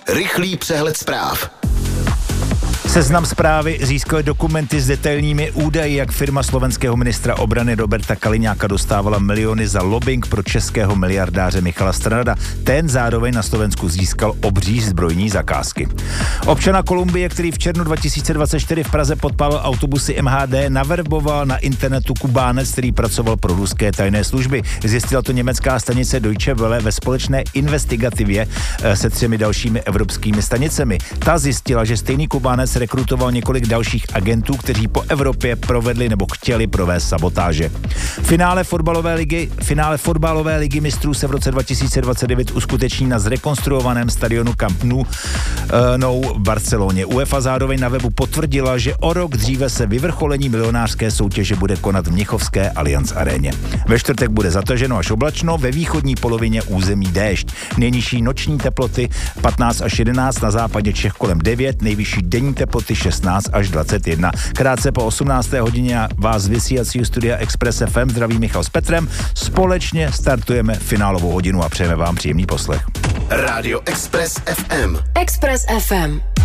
Rychlý přehled zpráv. Seznam Zprávy získal dokumenty s detailními údaji, jak firma slovenského ministra obrany Roberta Kaliňáka dostávala miliony za lobbying pro českého miliardáře Michala Strnada. Ten zároveň na Slovensku získal obří zbrojní zakázky. Občana Kolumbie, který v červnu 2024 v Praze podpálil autobusy MHD, naverboval na internetu Kubánec, který pracoval pro ruské tajné služby. Zjistila to německá stanice Deutsche Welle ve společné investigativě se 3 dalšími evropskými stanicemi. Ta zjistila, že stejný Kubánec rekrutoval několik dalších agentů, kteří po Evropě provedli nebo chtěli provést sabotáže. Finále fotbalové ligy mistrů se v roce 2029 uskuteční na zrekonstruovaném stadionu Camp Nou v Barceloně. UEFA zároveň na webu potvrdila, že o rok dříve se vyvrcholení milionářské soutěže bude konat v Mnichovské Allianz aréně. Ve čtvrtek bude zataženo až oblačno, ve východní polovině území déšť. Nejnižší noční teploty 15 až 11, na západě Čech kolem 9, nejvyšší denní teploty 16 až 21. Krátce po 18. hodině vás z vysílacího studia Express FM zdraví Michal s Petrem. Společně startujeme finálovou hodinu a přejeme vám příjemný poslech. Rádio Express FM. Express FM.